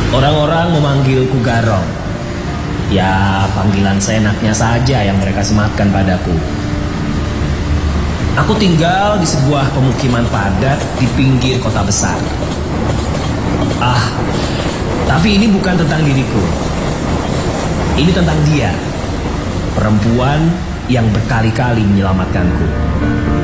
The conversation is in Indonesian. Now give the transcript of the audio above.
Orang-orang memanggilku Garong. Ya, panggilan seenaknya saja yang mereka sematkan padaku. Aku tinggal di sebuah pemukiman padat di pinggir kota besar. Tapi ini bukan tentang diriku. Ini tentang dia, perempuan yang berkali-kali menyelamatkanku.